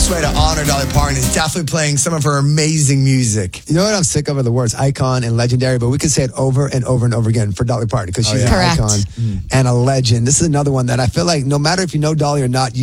best way to honor Dolly Parton is definitely playing some of her amazing music. You know what I'm sick of are the words icon and legendary, but we can say it over and over and over again for Dolly Parton because she's an Correct. icon and a legend. This is another one that I feel like no matter if you know Dolly or not, you